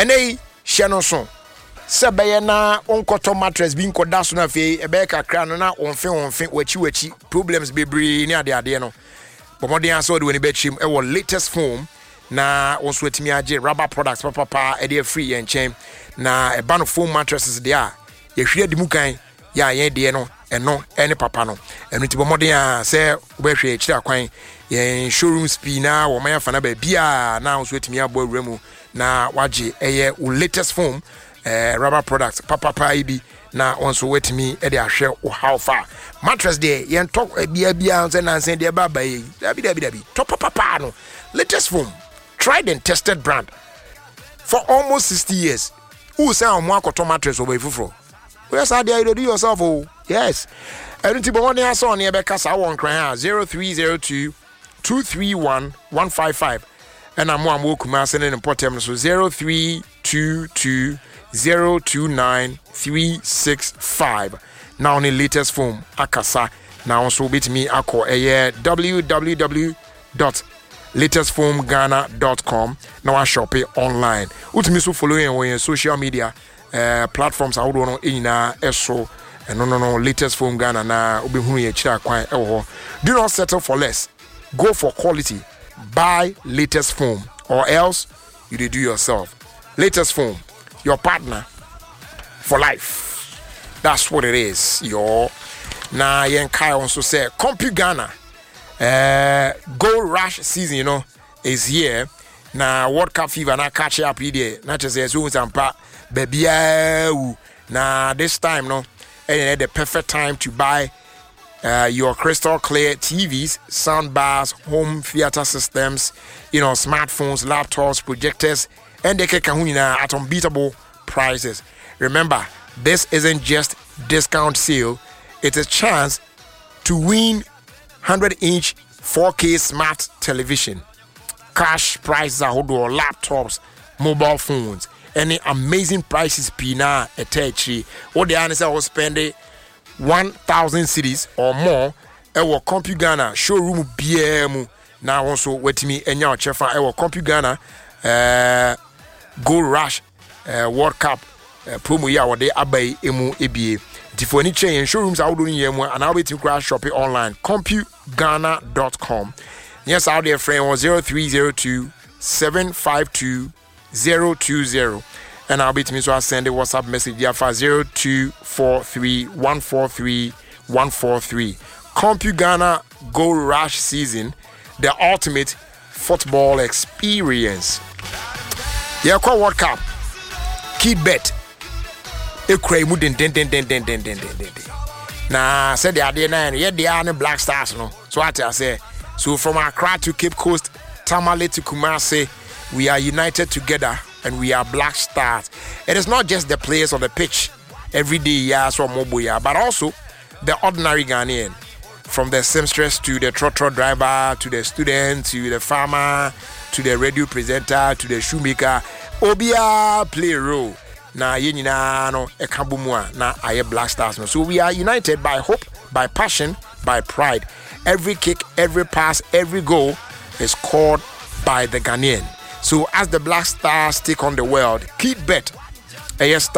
Ene Shanoson. Sabayana onkoto mattress being kodasuna fe ebeka crano na onfe wachi problems bebre ni ade no. Bomodian so de when betchim e latest foam na onso etimi age rubber products papa e dey free and chain na e ban foam mattresses there ye hwe de mukan ya ye de no eno ene papa no eno ti bomodian say obehwe kira kwan ye showroom spi na wo man fa na ba bia na onso etimi abo awremu na waje eye latest foam rubber products papa ibi na onso wetimi e de ahwe wo how far mattress there yen talk bia say na say de baba yi dabi top papa no latest foam tried and tested brand for almost 60 years who say on one cotton mattress over fufro where's how there you do yourself oh yes and tibo one answer on ebe kasa won kran 0302 231 155 and I'm kuma sending important so 0322 029 365 now on the latest foam akasa now also bit me ako www.latestfoamghana.com now I shop it online utimi so following on social media platforms I would know ina eso no latest foam Ghana na obehunu ye kira kwan ewo do not settle for less go for quality buy latest foam or else you do yourself latest foam your partner for life. That's what it is, yo. Now, yen Kai also say, CompuGhana, Gold Rush season, you know, is here. Now, World Cup fever, now catch up here. Not just as soon as I'm back, baby. Now, this time, no, and the perfect time to buy your crystal clear TVs, sound bars, home theater systems, you know, smartphones, laptops, projectors, and they can at unbeatable prices. Remember, this isn't just discount sale, it's a chance to win 100-inch 4K smart television, cash prizes or laptops, mobile phones, any amazing prices pina etechi. What the answer was spending 1,000 cities or more. Ewo CompuGhana showroom BM now also with me and your chef. Ewo CompuGhana Gold Rush World Cup promo ya wode abai emu ebie. Tifo any chain showrooms out doing yemu and I'll be to crash shop it online. CompuGhana.com. Yes, out there friend 0302 752 020. And I'll be to me so I send a WhatsApp message here for 0243 143 143. CompuGhana Gold Rush season, the ultimate football experience. Yeah, call World Cup. Key bet. Ekray mu den. Nah, said the idea nine. Yeah, they are the Black Stars, no. So what I say. So from Accra to Cape Coast, Tamale to Kumasi, we are united together and we are Black Stars. It is not just the players on the pitch every day, yeah, so mobile, yeah, but also the ordinary Ghanaian, from the seamstress to the trotro driver to the student to the farmer to the radio presenter to the shoemaker. Obia play a role. Na yenina no ekabumwa na aye Black Stars no. So we are united by hope, by passion, by pride. Every kick, every pass, every goal is scored by the Ghanaian. So as the Black Stars take on the world, keep bet.